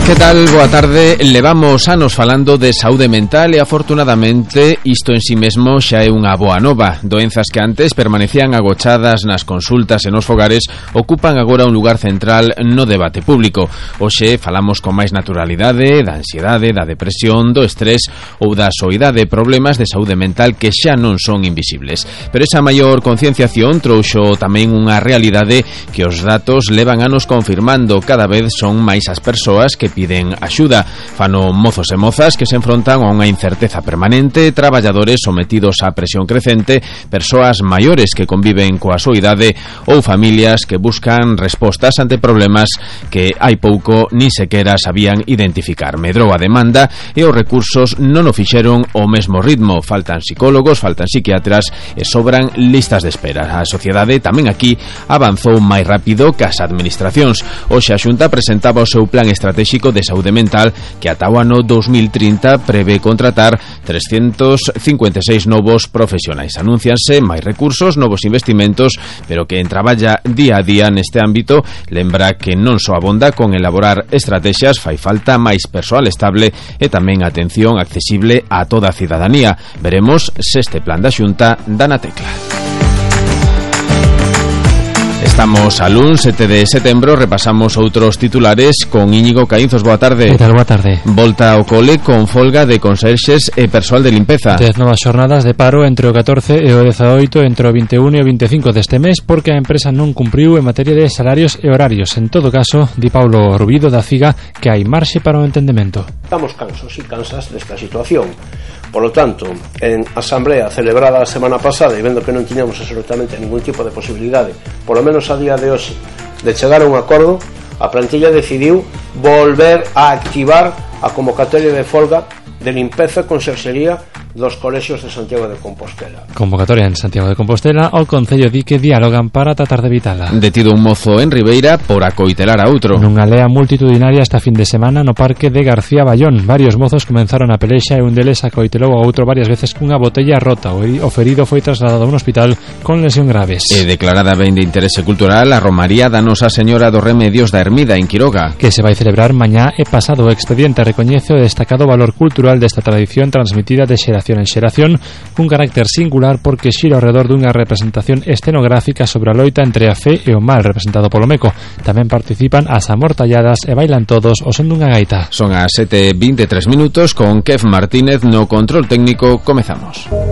Que tal? Boa tarde. Levamos anos falando de saúde mental e afortunadamente isto en si mesmo xa é unha boa nova. Doenzas que antes permanecían agochadas nas consultas e nos fogares ocupan agora un lugar central no debate público. Hoxe falamos con máis naturalidade da ansiedade, da depresión, do estrés ou da soidade, problemas de saúde mental que xa non son invisibles. Pero esa maior concienciación trouxo tamén unha realidade que os datos levan anos confirmando. Cada vez son máis as persoas que piden axuda. Fano mozos e mozas que se enfrontan a unha incerteza permanente, traballadores sometidos á presión crecente, persoas maiores que conviven coa soidade ou familias que buscan respostas ante problemas que hai pouco nin sequera sabían identificar. Medrou a demanda e os recursos non o fixeron ao mesmo ritmo. Faltan psicólogos, faltan psiquiatras e sobran listas de espera. A sociedade tamén aquí avanzou máis rápido que as administracións. Hoxe a Xunta presentaba o seu plan estratégico de saúde mental que ata o ano 2030 prevé contratar 356 novos profesionais. Anúncianse máis recursos, novos investimentos, pero que en traballa día a día neste ámbito lembra que non só abonda con elaborar estrategias, fai falta máis persoal estable e tamén atención accesible a toda a cidadanía. Veremos se este plan da Xunta dá na tecla. Estamos a luns 7 de setembro, repasamos outros titulares con Íñigo Caínzos. Boa tarde. Que tal? Boa tarde. Volta ao cole con folga de conserxes e persoal de limpeza. 10 novas xornadas de paro entre o 14 e o 18, entre o 21 e o 25 deste mes, porque a empresa non cumpriu en materia de salarios e horarios. En todo caso, di Paulo Rubido da CIGA que hai marxe para o entendemento. Estamos cansos e cansas desta situación. Por lo tanto, en asamblea celebrada a semana pasada e vendo que non tiñamos absolutamente ningún tipo de posibilidade, por lo menos a día de hoxe, de chegar a un acordo, a plantilla decidiu volver a activar a convocatoria de folga de limpeza e conserxería dos colexios de Santiago de Compostela. Convocatoria en Santiago de Compostela, o Concello di que dialogan para tratar de evitala. Detido un mozo en Ribeira por acoitelar a outro. Nunha lea multitudinaria esta fin de semana no parque de García Bayón. Varios mozos comenzaron a pelexa e un deles acoitelou a outro varias veces cunha botella rota. O ferido foi trasladado a un hospital con lesión graves. E declarada ben de interese cultural a Romaría da Nosa Señora dos Remedios da Ermida en Quiroga, que se vai celebrar mañá e pasado. O expediente recoñece o destacado valor cultural desta tradición transmitida de xeración en xeración, cun carácter singular porque xira ao redor dunha representación escenográfica sobre a loita entre a fe e o mal representado polo meco. Tamén participan as amortalladas e bailan todos o son dunha gaita. Son as 7:23 con Kev Martínez no control técnico. Comezamos.